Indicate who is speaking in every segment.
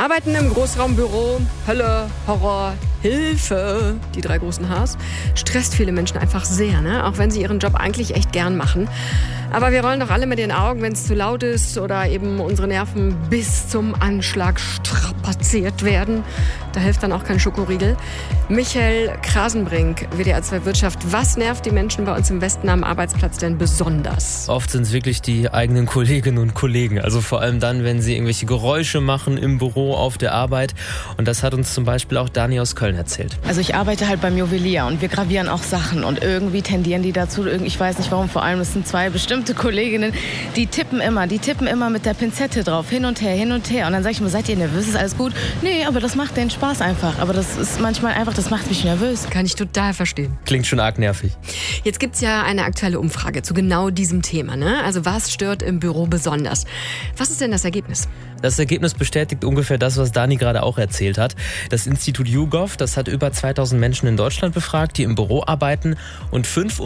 Speaker 1: Arbeiten im Großraumbüro, Hölle, Horror, Hilfe, die 3 großen Hs, stresst viele Menschen einfach sehr, ne? Auch wenn sie ihren Job eigentlich echt gern machen. Aber wir rollen doch alle mit den Augen, wenn es zu laut ist oder eben unsere Nerven bis zum Anschlag strapaziert werden. Da hilft dann auch kein Schokoriegel. Michael Krasenbrink, WDR 2 Wirtschaft. Was nervt die Menschen bei uns im Westen am Arbeitsplatz denn besonders?
Speaker 2: Oft sind es wirklich die eigenen Kolleginnen und Kollegen. Also vor allem dann, wenn sie irgendwelche Geräusche machen im Büro, auf der Arbeit. Und das hat uns zum Beispiel auch Dani aus Köln erzählt.
Speaker 3: Also ich arbeite halt beim Juwelier und wir gravieren auch Sachen. Und irgendwie tendieren die dazu, ich weiß nicht warum, vor allem es sind 2 bestimmte Kolleginnen, die tippen immer mit der Pinzette drauf, hin und her. Und dann sage ich mir, seid ihr nervös, ist alles gut? Nee, aber das macht den Spaß einfach. Aber das ist manchmal einfach, das macht mich nervös.
Speaker 1: Kann ich total verstehen.
Speaker 2: Klingt schon arg nervig.
Speaker 1: Jetzt gibt's ja eine aktuelle Umfrage zu genau diesem Thema, ne? Also was stört im Büro besonders? Was ist denn das Ergebnis?
Speaker 2: Das Ergebnis bestätigt ungefähr das, was Dani gerade auch erzählt hat. Das Institut YouGov, das hat über 2000 Menschen in Deutschland befragt, die im Büro arbeiten. Und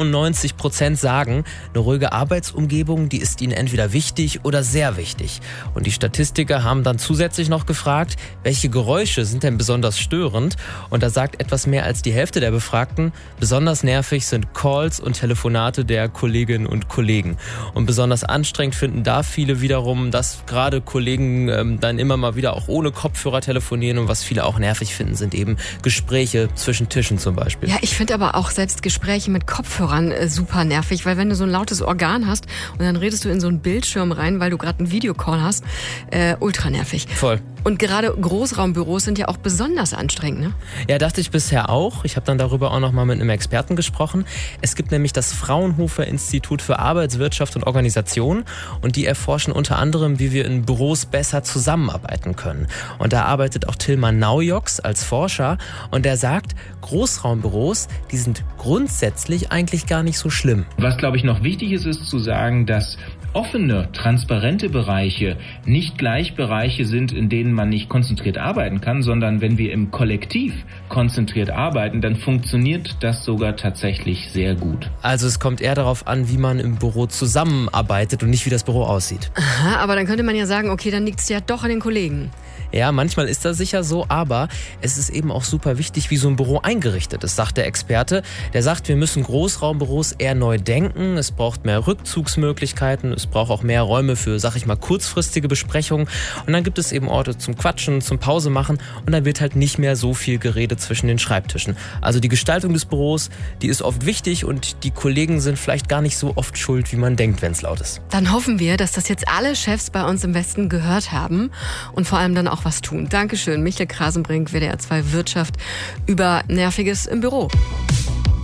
Speaker 2: 95% sagen, eine ruhige Arbeitsumgebung, die ist ihnen entweder wichtig oder sehr wichtig. Und die Statistiker haben dann zusätzlich noch gefragt, welche Geräusche sind denn besonders störend? Und da sagt etwas mehr als die Hälfte der Befragten, besonders nervig sind Calls und Telefonate der Kolleginnen und Kollegen. Und besonders anstrengend finden da viele wiederum, dass gerade Kollegen dann immer mal wieder auch ohne Kopfhörer telefonieren. Und was viele auch nervig finden, sind eben Gespräche zwischen Tischen zum Beispiel.
Speaker 1: Ja, ich finde aber auch selbst Gespräche mit Kopfhörern super nervig, weil wenn du so ein lautes Organ hast und dann redest du in so einen Bildschirm rein, weil du gerade einen Videocall hast, ultra nervig.
Speaker 2: Voll.
Speaker 1: Und gerade Großraumbüros sind ja auch besonders anstrengend, ne?
Speaker 2: Ja, dachte ich bisher auch. Ich habe dann darüber auch noch mal mit einem Experten gesprochen. Es gibt nämlich das Fraunhofer Institut für Arbeitswirtschaft und Organisation und die erforschen unter anderem, wie wir in Büros besser zusammenarbeiten können. Und da arbeitet auch Tilman Naujoks als Forscher und der sagt, Großraumbüros, die sind grundsätzlich eigentlich gar nicht so schlimm.
Speaker 4: Was, glaube ich, noch wichtig ist, ist zu sagen, dass offene, transparente Bereiche nicht gleich Bereiche sind, in denen man nicht konzentriert arbeiten kann, sondern wenn wir im Kollektiv konzentriert arbeiten, dann funktioniert das sogar tatsächlich sehr gut.
Speaker 2: Also es kommt eher darauf an, wie man im Büro zusammenarbeitet und nicht, wie das Büro aussieht.
Speaker 1: Aha, aber dann könnte man ja sagen, okay, dann liegt es ja doch an den Kollegen.
Speaker 2: Ja, manchmal ist das sicher so, aber es ist eben auch super wichtig, wie so ein Büro eingerichtet ist, sagt der Experte. Der sagt, wir müssen Großraumbüros eher neu denken. Es braucht mehr Rückzugsmöglichkeiten. Es braucht auch mehr Räume für, sag ich mal, kurzfristige Besprechungen. Und dann gibt es eben Orte zum Quatschen, zum Pause machen. Und dann wird halt nicht mehr so viel geredet zwischen den Schreibtischen. Also die Gestaltung des Büros, die ist oft wichtig und die Kollegen sind vielleicht gar nicht so oft schuld, wie man denkt, wenn es laut ist.
Speaker 1: Dann hoffen wir, dass das jetzt alle Chefs bei uns im Westen gehört haben und vor allem dann auch was tun. Dankeschön, Michael Krasenbrink, WDR 2 Wirtschaft, über Nerviges im Büro.